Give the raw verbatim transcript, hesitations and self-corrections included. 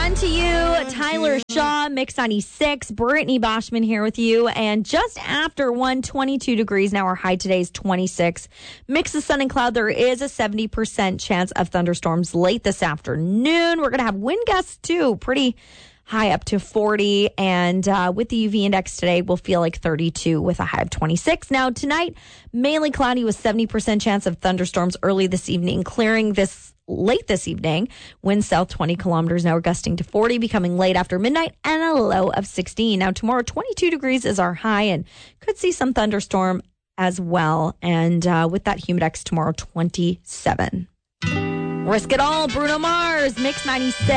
one to you. Tyler Shaw, Mix ninety-six. Brittany Boschman here with you. And just after one, twenty-two degrees. Now our high today is twenty-six. Mix of sun and cloud. There is a seventy percent chance of thunderstorms late this afternoon. We're going to have wind gusts too. Pretty high up to forty. And uh, with the U V index today, we'll feel like thirty-two with a high of twenty-six. Now tonight, mainly cloudy with seventy percent chance of thunderstorms early this evening, clearing this late this evening. Wind south twenty kilometers an hour, gusting to forty, becoming late after midnight, and a low of sixteen. Now tomorrow, twenty-two degrees is our high, and could see some thunderstorm as well. And uh, with that humidex tomorrow, twenty-seven. Risk it all, Bruno Mars, Mix ninety-six.